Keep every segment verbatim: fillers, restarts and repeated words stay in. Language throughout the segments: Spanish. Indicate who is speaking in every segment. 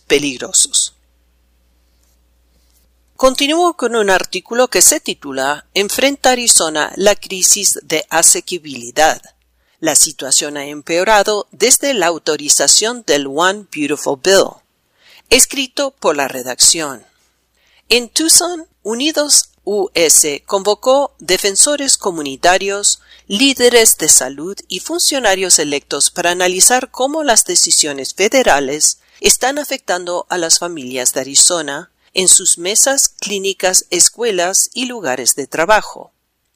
Speaker 1: peligrosos. Continúo con un artículo que se titula ¿Enfrenta Arizona la crisis de asequibilidad? La situación ha empeorado desde la autorización del One Beautiful Bill, escrito por la redacción. En Tucson, Unidos U S convocó defensores comunitarios, líderes de salud y funcionarios electos para analizar cómo las decisiones federales están afectando a las familias de Arizona en sus mesas, clínicas, escuelas y lugares de trabajo.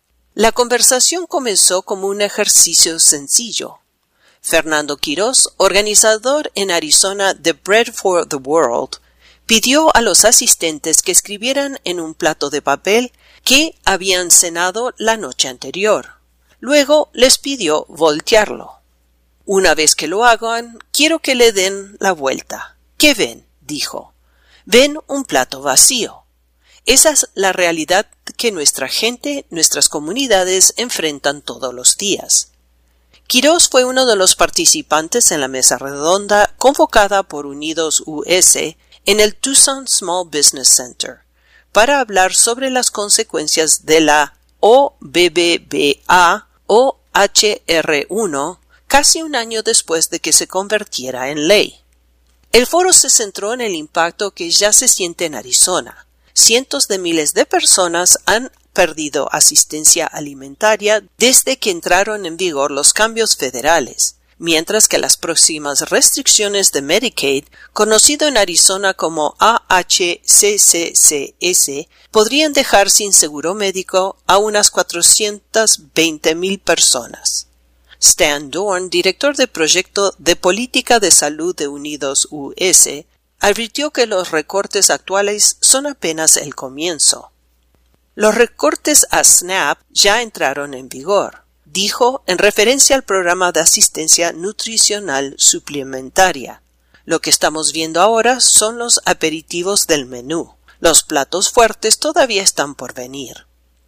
Speaker 1: La conversación comenzó como un ejercicio sencillo. Fernando Quiroz, organizador en Arizona de Bread for the World, pidió a los asistentes que escribieran en un plato de papel qué habían cenado la noche anterior. Luego les pidió voltearlo. Una vez que lo hagan, quiero que le den la vuelta. ¿Qué ven?, dijo. Ven un plato vacío. Esa es la realidad que nuestra gente, nuestras comunidades enfrentan todos los días. Quiroz fue uno de los participantes en la mesa redonda convocada por Unidos U S en el Tucson Small Business Center para hablar sobre las consecuencias de la O B B B A o H R uno casi un año después de que se convirtiera en ley. El foro se centró en el impacto que ya se siente en Arizona. Cientos de miles de personas han perdido asistencia alimentaria desde que entraron en vigor los cambios federales, mientras que las próximas restricciones de Medicaid, conocido en Arizona como A H C C C S, podrían dejar sin seguro médico a unas cuatrocientas veinte mil personas. Stan Dorn, director de proyecto de política de salud de Unidos U S, advirtió que los recortes actuales son apenas el comienzo. Los recortes a SNAP ya entraron en vigor, dijo en referencia al programa de asistencia nutricional suplementaria. Lo que estamos viendo ahora son los aperitivos del menú. Los platos fuertes todavía están por venir.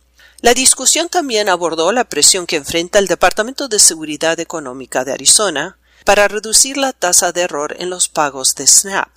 Speaker 1: La discusión también abordó la presión que enfrenta el Departamento de Seguridad Económica de Arizona para reducir la tasa de error en los pagos de SNAP.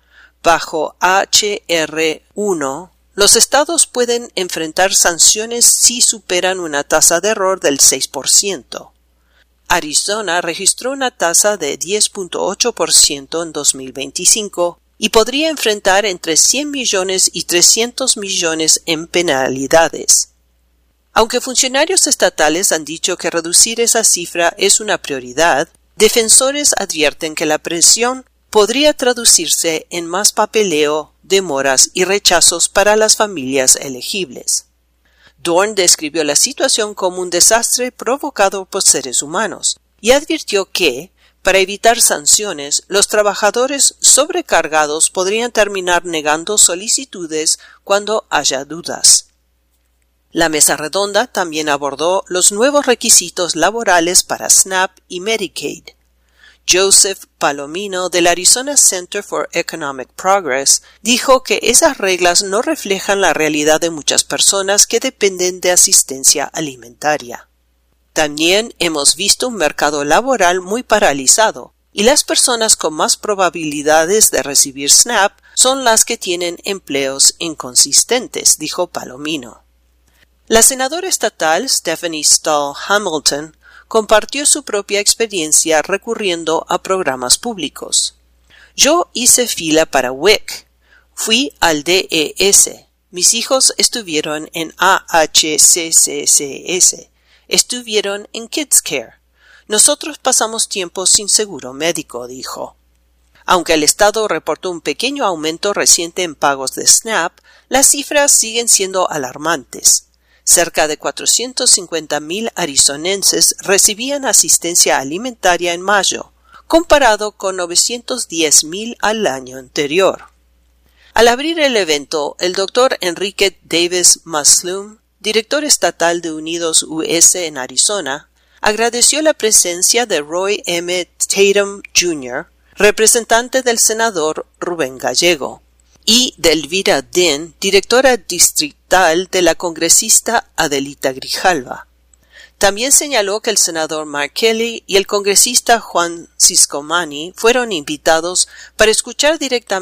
Speaker 1: Bajo H R uno, los estados pueden enfrentar sanciones si superan una tasa de error del seis por ciento. Arizona registró una tasa de diez punto ocho por ciento en dos mil veinticinco y podría enfrentar entre cien millones y trescientos millones en penalidades. Aunque funcionarios estatales han dicho que reducir esa cifra es una prioridad, defensores advierten que la presión podría traducirse en más papeleo, demoras y rechazos para las familias elegibles. Dorn describió la situación como un desastre provocado por seres humanos y advirtió que, para evitar sanciones, los trabajadores sobrecargados podrían terminar negando solicitudes cuando haya dudas. La mesa redonda también abordó los nuevos requisitos laborales para SNAP y Medicaid. Joseph Palomino del Arizona Center for Economic Progress dijo que esas reglas no reflejan la realidad de muchas personas que dependen de asistencia alimentaria. También hemos visto un mercado laboral muy paralizado, y las personas con más probabilidades de recibir SNAP son las que tienen empleos inconsistentes, dijo Palomino. La senadora estatal Stephanie Stahl Hamilton compartió su propia experiencia recurriendo a programas públicos. Yo hice fila para W I C. Fui al D E S. Mis hijos estuvieron en A H C C C S. Estuvieron en Kids Care. Nosotros pasamos tiempo sin seguro médico, dijo. Aunque el Estado reportó un pequeño aumento reciente en pagos de SNAP, las cifras siguen siendo alarmantes. Cerca de cuatrocientos cincuenta mil arizonenses recibían asistencia alimentaria en mayo, comparado con novecientos diez mil al año anterior. Al abrir el evento, el doctor Enrique Davis Maslum, director estatal de Unidos U S en Arizona, agradeció la presencia de Roy M. Tatum junior, representante del senador Rubén Gallego, y de Elvira Din, directora distrital de la congresista Adelita Grijalva. También señaló que el senador Mark Kelly y el congresista Juan Ciscomani fueron invitados para escuchar directamente